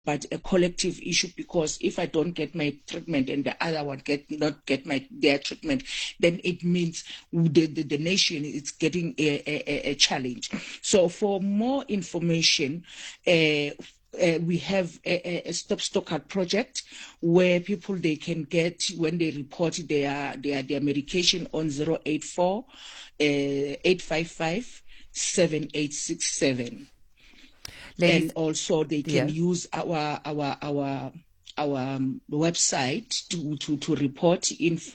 but a collective issue, because if I don't get my treatment and the other one not get their treatment, then it means the nation is getting a challenge. So for more information, we have a Stop Stockard project where people, they can get, when they report their medication, on 084 855 7867. Ladies, and also they can yeah. use our website to report,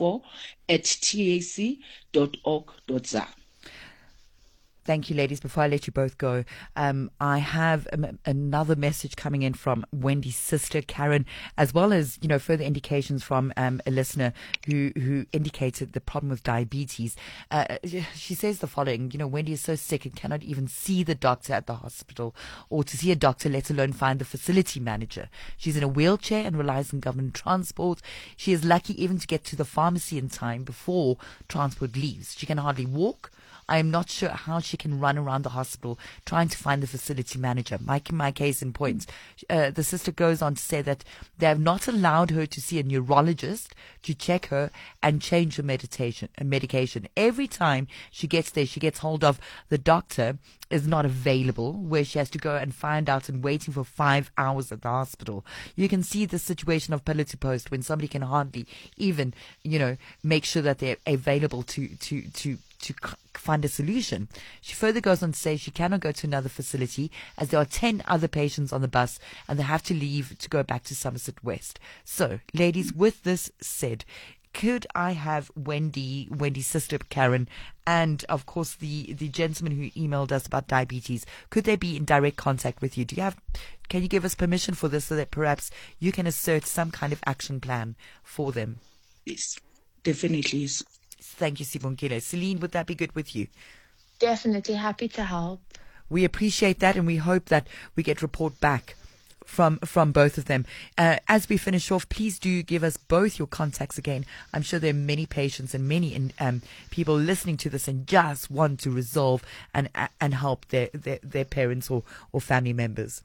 info@tac.org.za. Thank you, ladies. Before I let you both go, I have another message coming in from Wendy's sister, Karen, as well as, further indications from a listener who indicated the problem with diabetes. She says the following, Wendy is so sick and cannot even see the doctor at the hospital, or to see a doctor, let alone find the facility manager. She's in a wheelchair and relies on government transport. She is lucky even to get to the pharmacy in time before transport leaves. She can hardly walk. I am not sure how she can run around the hospital trying to find the facility manager. My case in point. The sister goes on to say that they have not allowed her to see a neurologist to check her and change her medication. Every time she gets there, she gets hold of the doctor is not available, where she has to go and find out and waiting for 5 hours at the hospital. You can see the situation of Pillar to Post when somebody can hardly even, make sure that they're available to find a solution. She further goes on to say she cannot go to another facility as there are 10 other patients on the bus and they have to leave to go back to Somerset West. So, ladies, with this said, could I have Wendy's sister Karen, and of course the gentleman who emailed us about diabetes, could they be in direct contact with you? Can you give us permission for this so that perhaps you can assert some kind of action plan for them? Yes, definitely. Yes. Thank you, Sibongile. Celine, would that be good with you? Definitely happy to help. We appreciate that, and we hope that we get report back from both of them. As we finish off, please do give us both your contacts again. I'm sure there are many patients and many people listening to this and just want to resolve and help their parents or family members.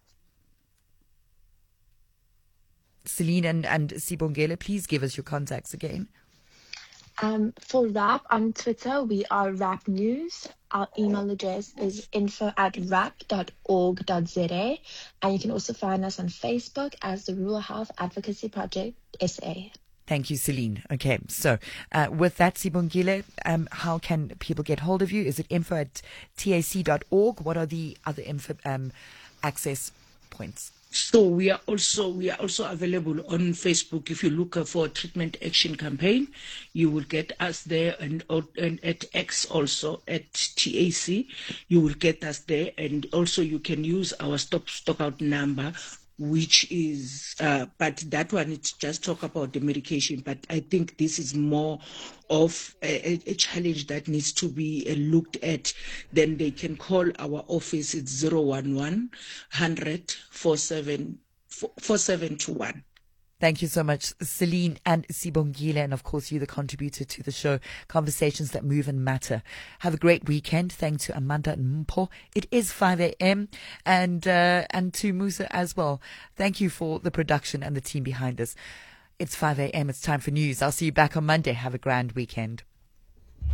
Celine and Sibongile, please give us your contacts again. For RAP on Twitter, we are RAP News. Our email address is info@rap.org.za. And you can also find us on Facebook as the Rural Health Advocacy Project SA. Thank you, Celine. Okay, so with that, Sibongile, how can people get hold of you? Is it info@tac.org? What are the other access points? So we are also available on Facebook. If you look for Treatment Action Campaign, you will get us there, and at X also at TAC, you will get us there, and also you can use our Stop Stockout number, which is but that one, it's just talk about the medication, but I think this is more of a challenge that needs to be looked at. Then they can call our office. It's 011 100 4721. Thank you so much, Celine and Sibongile, and of course you, the contributor to the show, Conversations That Move and Matter. Have a great weekend. Thanks to Amanda and Mpho. It is 5 a.m. and to Musa as well. Thank you for the production and the team behind us. It's 5 a.m. It's time for news. I'll see you back on Monday. Have a grand weekend.